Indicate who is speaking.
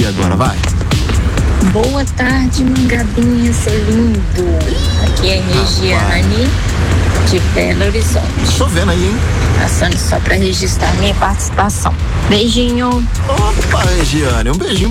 Speaker 1: dia agora, vai.
Speaker 2: Boa tarde, Mangabinha, seu lindo. Aqui é Regiane, de Belo Horizonte.
Speaker 1: Tô vendo aí, hein?
Speaker 2: Passando só pra registrar minha participação. Beijinho.
Speaker 1: Opa, Regiane, um beijinho